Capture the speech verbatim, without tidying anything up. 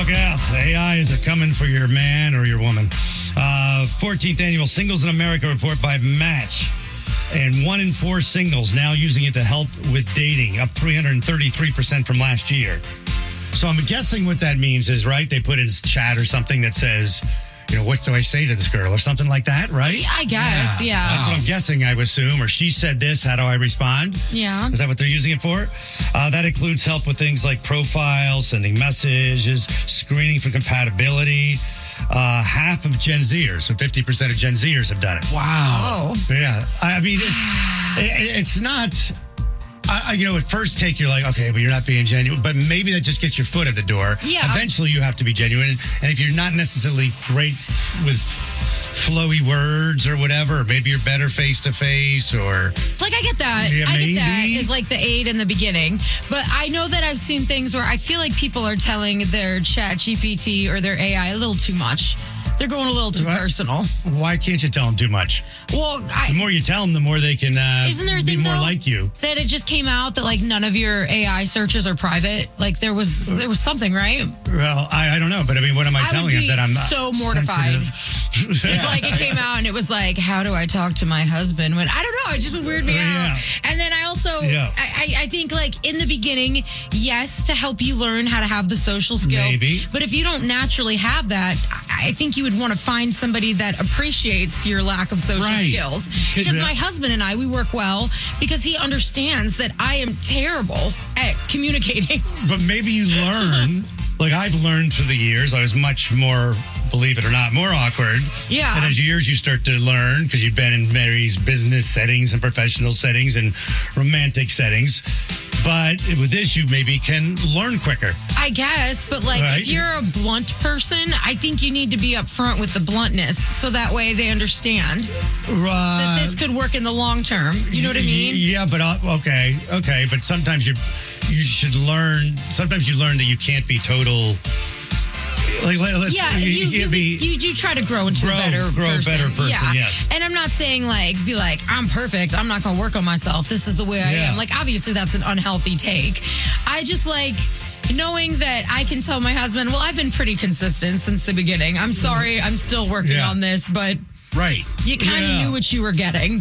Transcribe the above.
Look out. A I is a coming for your man or your woman. Uh, fourteenth annual Singles in America report by Match. And one in four singles now using it to help with dating, up three hundred thirty-three percent from last year. So I'm guessing what that means is, right, they put in chat or something that says, you know, what do I say to this girl or something like that, right? I guess, yeah. yeah. That's what I'm guessing, I would assume. Or she said this, how do I respond? Yeah. Is that what they're using it for? Uh, that includes help with things like profiles, sending messages, screening for compatibility. Uh, half of Gen Zers, so fifty percent of Gen Zers have done it. Wow. Yeah. I mean, it's it, it's not... I, you know, at first take, you're like, okay, but you're not being genuine. But maybe that just gets your foot at the door. Yeah. Eventually, you have to be genuine. And if you're not necessarily great with flowy words or whatever, or maybe you're better face to face or... Like, I get that. Yeah, I maybe. get that is like the aid in the beginning. But I know that I've seen things where I feel like people are telling their Chat G P T or their A I a little too much. They're going a little too What? personal. Why can't you tell them too much? Well, I, The more you tell them, the more they can uh, isn't there a be thing, more though, like you. that it just came out that like none of your A I searches are private? Like there was there was something, right? Well, I, I don't know, but I mean, what am I, I telling would them? be That I'm so mortified. sensitive? If like it came out and it was like, how do I talk to my husband? When I don't know, it just would weird me Uh, out. yeah. And then I also, Yeah. I, I I think like in the beginning, yes, to help you learn how to have the social skills. Maybe. But if you don't naturally have that, I, I think you would want to find somebody that appreciates your lack of social Right. skills. Could- Because yeah. my husband and I, we work well because he understands that I am terrible at communicating. But maybe you learn, like I've learned through the years, I was much more, believe it or not, more awkward. Yeah. And as years you start to learn, because you've been in various business settings and professional settings and romantic settings. But with this, you maybe can learn quicker. I guess, but like Right. if you're a blunt person, I think you need to be upfront with the bluntness so that way they understand that Uh, this could work in the long term. You know what I mean? Yeah, but uh, okay, okay. But sometimes you you should learn, sometimes you learn that you can't be total... Like, let- let's, Yeah, you, you, you you, can't be... you do try to grow into Grow- a better grow a person. better person, yeah. yes. And I'm not saying like, be like, I'm perfect. I'm not going to work on myself. This is the way I Yeah. am. Like, obviously that's an unhealthy take. I just like knowing that I can tell my husband, well, I've been pretty consistent since the beginning. I'm sorry. I'm still working Yeah. on this, but Right. you kind of Yeah. knew what you were getting.